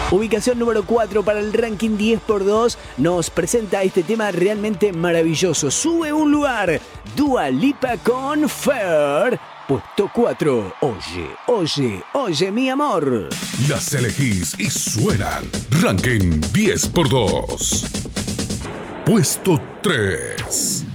Ubicación número 4 para el ranking 10x2. Nos presenta este tema realmente maravilloso. Sube un lugar. Dua Lipa con Fair. Puesto 4. Oye, oye, oye, mi amor. Las elegís y suenan. Ranking 10x2. Puesto 3.